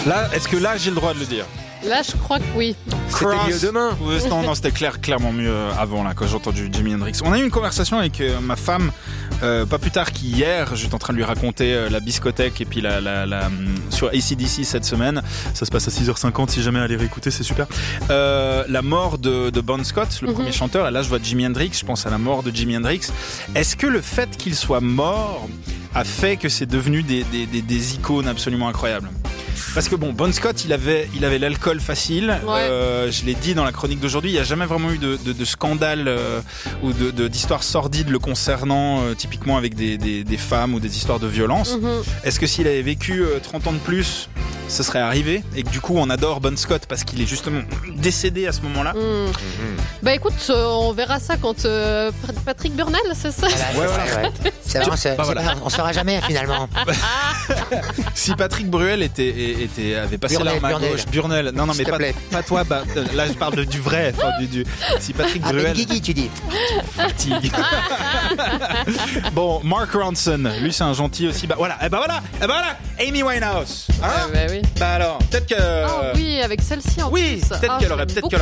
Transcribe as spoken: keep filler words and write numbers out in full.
Là, est-ce que là, j'ai le droit de le dire? Là, je crois que oui. C'était mieux demain. Ouais, non, non, c'était clair, clairement mieux avant, là, quand j'ai entendu Jimi Hendrix. On a eu une conversation avec euh, ma femme, euh, pas plus tard qu'hier. J'étais en train de lui raconter euh, la biscothèque et puis la, la, la, euh, sur A C D C cette semaine. Ça se passe à six heures cinquante, si jamais à aller réécouter, c'est super. Euh, la mort de, de Bon Scott, le mm-hmm. premier chanteur. Et là, je vois Jimi Hendrix, je pense à la mort de Jimi Hendrix. Est-ce que le fait qu'il soit mort a fait que c'est devenu des, des, des, des icônes absolument incroyables? Parce que bon, Bon Scott, il avait, il avait l'alcool facile. Ouais. Euh, je l'ai dit dans la chronique d'aujourd'hui, il n'y a jamais vraiment eu de, de, de scandale euh, ou de, de, d'histoire sordide le concernant, euh, typiquement avec des, des, des femmes ou des histoires de violence. Mm-hmm. Est-ce que s'il avait vécu euh, trente ans de plus, ce serait arrivé? Et que du coup, on adore Bon Scott parce qu'il est justement décédé à ce moment-là. Mm. Mm-hmm. Bah écoute, euh, on verra ça quand euh, Patrick Burnell, c'est ça? Voilà, ouais, ouais, ouais. C'est vraiment, c'est, bah, c'est voilà. On saura jamais finalement. Si Patrick Bruel était, était avait passé Burnell, l'arme à Burnell. gauche, Burnell. Non non mais pas, pas toi. Bah, là je parle de, du vrai. Enfin, du, du, si Patrick ah, Bruel. Guigui, tu dis. Fatigue. Bon, Mark Ronson, lui c'est un gentil aussi. Bah voilà, et eh bah voilà, et eh bah voilà, Amy Winehouse. Hein ah, bah oui. Bah alors, peut-être que. Ah oui, avec celle-ci en oui, plus. peut-être ah, qu'elle aurait peut-être.